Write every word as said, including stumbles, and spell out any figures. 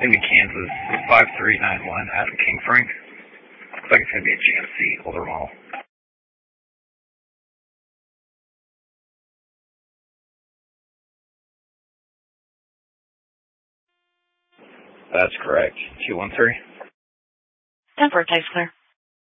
Maybe Kansas, five three nine one, Adam King Frank. Looks like it's going to be a G M C, older model. That's correct. two one three. ten four, text clear.